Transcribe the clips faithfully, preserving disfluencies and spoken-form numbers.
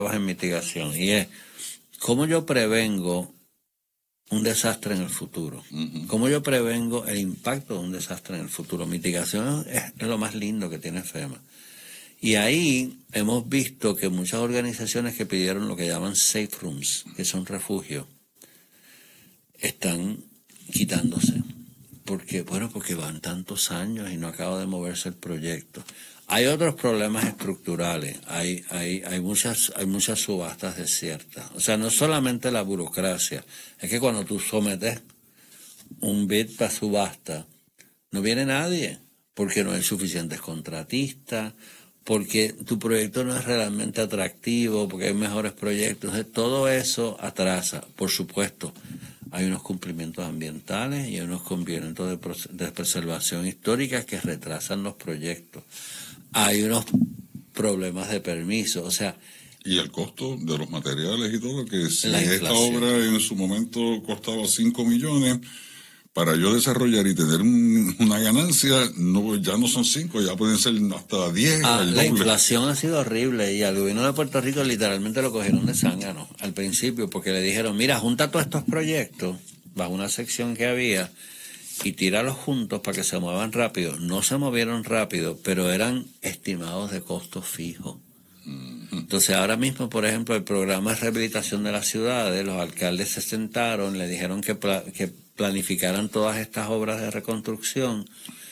en mitigación, y es cómo yo prevengo un desastre en el futuro. Uh-huh. ¿Cómo yo prevengo el impacto de un desastre en el futuro? Mitigación es, es lo más lindo que tiene FEMA. Y ahí hemos visto que muchas organizaciones que pidieron lo que llaman safe rooms, que son refugios, están quitándose. ¿Por qué? Bueno, porque van tantos años y no acaba de moverse el proyecto. Hay otros problemas estructurales, hay, hay, hay, muchas, hay muchas subastas desiertas. O sea, no solamente la burocracia, es que cuando tú sometes un bid para subasta, no viene nadie, porque no hay suficientes contratistas, porque tu proyecto no es realmente atractivo, porque hay mejores proyectos. Entonces, todo eso atrasa, por supuesto. Hay unos cumplimientos ambientales y hay unos cumplimientos de, de preservación histórica que retrasan los proyectos. Hay unos problemas de permiso, o sea... Y el costo de los materiales y todo, que si esta obra en su momento costaba cinco millones, para yo desarrollar y tener un, una ganancia, no ya no son cinco, ya pueden ser hasta diez. Ah, la inflación ha sido horrible y al gobierno de Puerto Rico literalmente lo cogieron de zángano al principio, porque le dijeron, mira, junta todos estos proyectos bajo una sección que había y tíralos juntos para que se muevan rápido. No se movieron rápido, pero eran estimados de costos fijos. Entonces ahora mismo, por ejemplo, el programa de rehabilitación de las ciudades, los alcaldes se sentaron, le dijeron que, pla- que planificaran todas estas obras de reconstrucción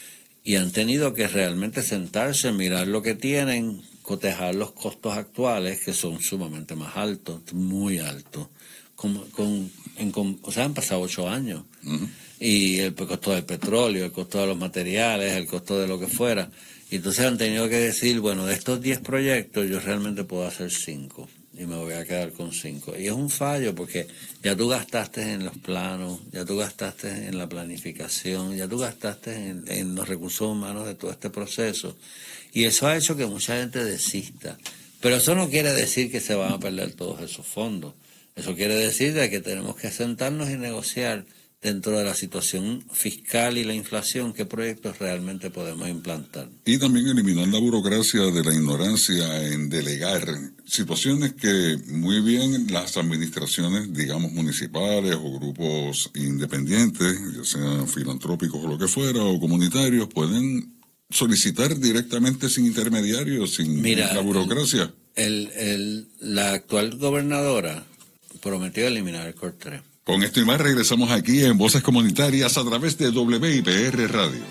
y han tenido que realmente sentarse, mirar lo que tienen, cotejar los costos actuales, que son sumamente más altos, muy altos. Con, con, en, con, o sea, han pasado ocho años. Uh-huh. Y el costo del petróleo, el costo de los materiales, el costo de lo que fuera. Y entonces han tenido que decir, bueno, de estos diez proyectos yo realmente puedo hacer cinco y me voy a quedar con cinco. Y es un fallo porque ya tú gastaste en los planos, ya tú gastaste en la planificación, ya tú gastaste en, en los recursos humanos de todo este proceso. Y eso ha hecho que mucha gente desista. Pero eso no quiere decir que se van a perder todos esos fondos. Eso quiere decir de que tenemos que sentarnos y negociar dentro de la situación fiscal y la inflación, qué proyectos realmente podemos implantar. Y también eliminar la burocracia de la ignorancia en delegar situaciones que muy bien las administraciones, digamos, municipales o grupos independientes, ya sean filantrópicos o lo que fuera, o comunitarios, pueden solicitar directamente sin intermediarios, sin Mira, la burocracia. El, el, la actual gobernadora prometió eliminar el Core tres. Con esto y más regresamos aquí en Voces Comunitarias a través de W I P R Radio.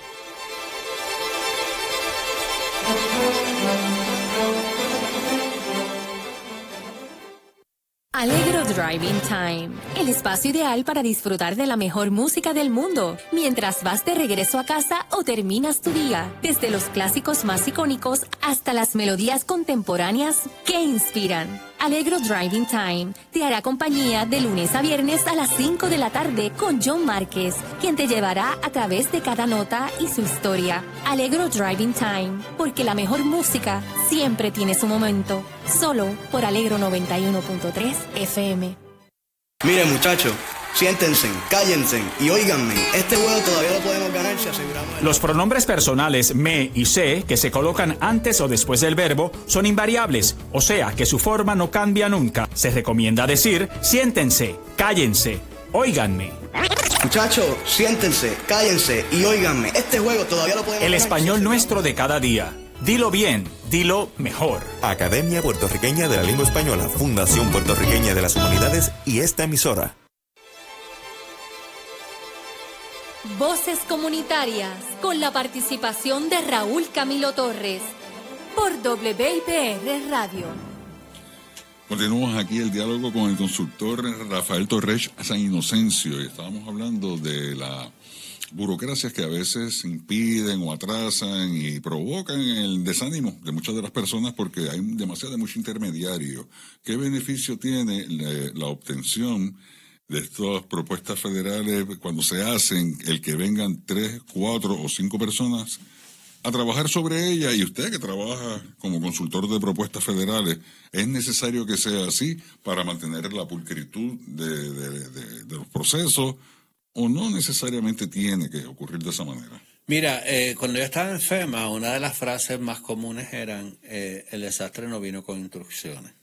Alegro Driving Time, el espacio ideal para disfrutar de la mejor música del mundo, mientras vas de regreso a casa o terminas tu día, desde los clásicos más icónicos hasta las melodías contemporáneas que inspiran. Alegro Driving Time te hará compañía de lunes a viernes a las cinco de la tarde con John Márquez, quien te llevará a través de cada nota y su historia. Alegro Driving Time, porque la mejor música siempre tiene su momento. Solo por Alegro noventa y uno punto tres F M. Miren, muchachos, siéntense, cállense y óiganme. Este juego todavía lo podemos ganar si aseguramos... El... Los pronombres personales me y se, que se colocan antes o después del verbo, son invariables, o sea que su forma no cambia nunca. Se recomienda decir, siéntense, cállense, óiganme. Muchachos, siéntense, cállense y óiganme. Este juego todavía lo podemos El ganar español si nuestro de cada día. Dilo bien, dilo mejor. Academia Puertorriqueña de la Lengua Española, Fundación Puertorriqueña de las Humanidades y esta emisora. Voces Comunitarias, con la participación de Raúl Camilo Torres, por W I P R Radio. Continuamos aquí el diálogo con el consultor Rafael Torres San Inocencio y estábamos hablando de la burocracias que a veces impiden o atrasan y provocan el desánimo de muchas de las personas porque hay demasiado mucho intermediario. ¿Qué beneficio tiene la, la obtención de estas propuestas federales cuando se hacen, el que vengan tres, cuatro o cinco personas a trabajar sobre ella? Y usted que trabaja como consultor de propuestas federales, ¿es necesario que sea así para mantener la pulcritud de, de, de, de los procesos? ¿O no necesariamente tiene que ocurrir de esa manera? Mira, eh, cuando yo estaba en FEMA, una de las frases más comunes eran, eh, el desastre no vino con instrucciones.